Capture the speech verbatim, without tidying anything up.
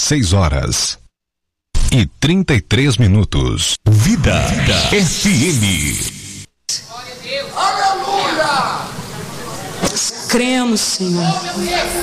dezesseis horas e trinta e três minutos. Vida, Vida. F M. Aleluia! Cremos, Senhor.